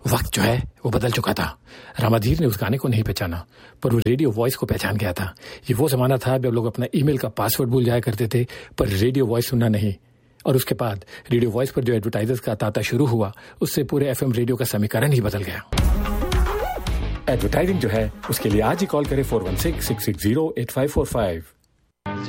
वक्त जो है वो बदल चुका था। रामाधीर ने उस गाने को नहीं पहचाना, पर वो रेडियो वॉइस को पहचान गया था। ये वो जमाना था जब लोग अपना ईमेल का पासवर्ड भूल जाया करते थे, पर रेडियो वॉइस सुनना नहीं। और उसके बाद रेडियो वॉइस पर जो एडवर्टाइजर्स का तांता शुरू हुआ, उससे पूरे एफएम रेडियो का समीकरण ही बदल गया। एडवर्टाइजिंग जो है उसके लिए आज ही कॉल करें 416-660-8545।